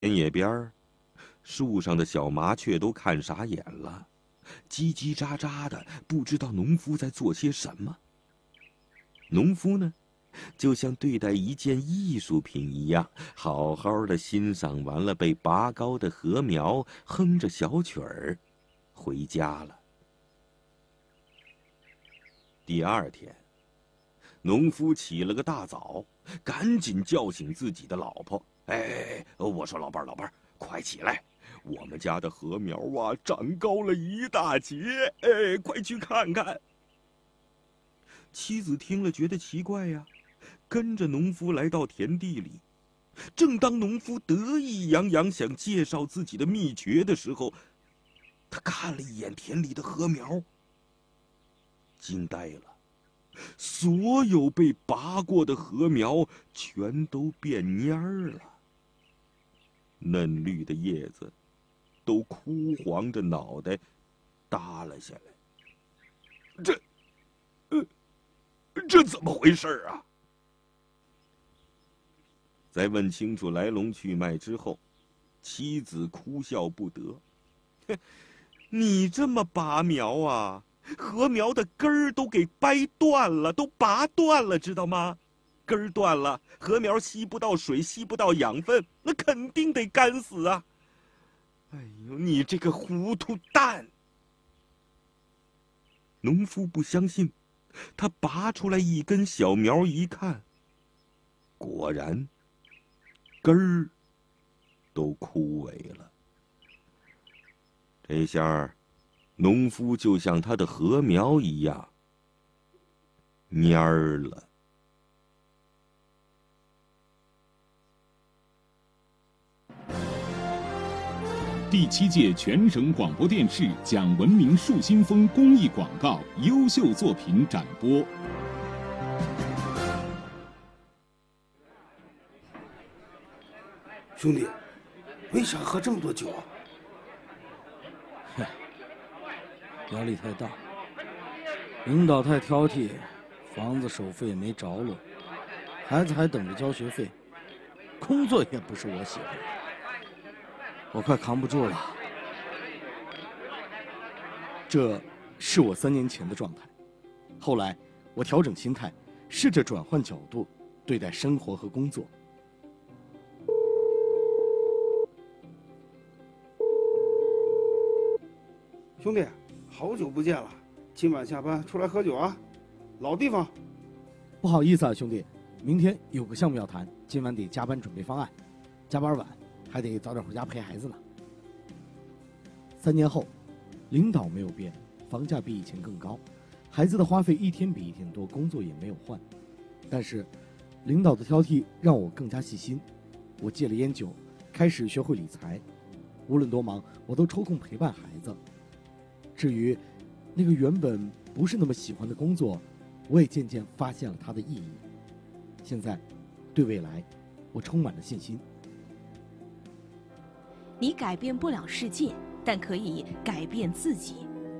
田野边儿，树上的小麻雀都看傻眼了，叽叽喳喳的，不知道农夫在做些什么。农夫呢，就像对待一件艺术品一样，好好的欣赏完了被拔高的禾苗，哼着小曲儿，回家了。第二天，农夫起了个大早，赶紧叫醒自己的老婆。哎，我说老伴儿，快起来！我们家的禾苗啊，长高了一大截，哎，快去看看。妻子听了觉得奇怪呀，跟着农夫来到田地里。正当农夫得意洋洋想介绍自己的秘诀的时候，他看了一眼田里的禾苗，惊呆了。所有被拔过的禾苗全都变蔫儿了，嫩绿的叶子都枯黄着脑袋耷拉下来。这怎么回事啊？在问清楚来龙去脉之后，妻子哭笑不得：“你这么拔苗啊？禾苗的根儿都给掰断了，都拔断了，知道吗？根儿断了，禾苗吸不到水，吸不到养分，那肯定得干死啊！哎呦，你这个糊涂蛋！”农夫不相信，他拔出来一根小苗一看，果然，根儿都枯萎了。这下，农夫就像他的禾苗一样蔫儿了。 第7届全省广播电视讲文明树新风公益广告优秀作品展播。 兄弟，为啥喝这么多酒啊？ 嗨，压力太大，领导太挑剔，房子首付也没着落，孩子还等着交学费，工作也不是我喜欢的，我快扛不住了。这是我3年前的状态，后来我调整心态，试着转换角度对待生活和工作。 兄弟，好久不见了，今晚下班出来喝酒啊？老地方。 不好意思啊，兄弟，明天有个项目要谈，今晚得加班准备方案，加班晚，还得早点回家陪孩子呢。3年后，领导没有变，房价比以前更高，孩子的花费一天比一天多，工作也没有换，但是，领导的挑剔让我更加细心，我戒了烟酒，开始学会理财，无论多忙，我都抽空陪伴孩子。至于那个原本不是那么喜欢的工作，我也渐渐发现了它的意义。现在，对未来，我充满了信心。 你改变不了世界，但可以改变自己。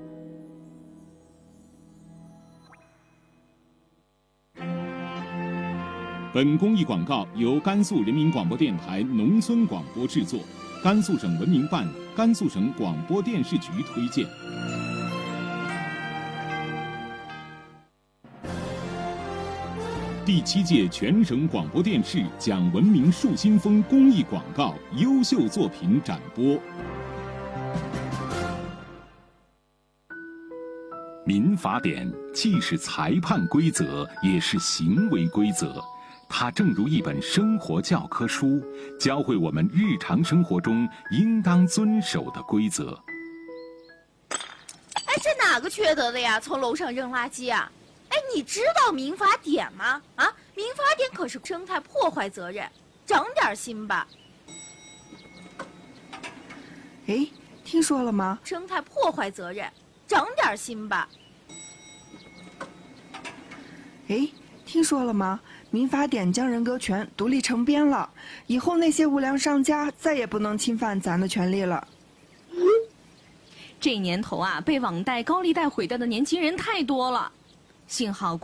本公益广告由甘肃人民广播电台农村广播制作，甘肃省文明办、甘肃省广播电视局推荐。第7届全省广播电视讲文明树新风公益广告优秀作品展播。民法典既是裁判规则，也是行为规则。它正如一本生活教科书，教会我们日常生活中应当遵守的规则。 哎，这哪个缺德的呀？从楼上扔垃圾啊！哎，你知道民法典吗？啊，民法典可是生态破坏责任，长点心吧。 哎，听说了吗？ 生态破坏责任，长点心吧。 哎，听说了吗？民法典将人格权独立成编了，以后那些无良商家再也不能侵犯咱的权利了。 这年头啊，被网贷、高利贷毁掉的年轻人太多了，幸好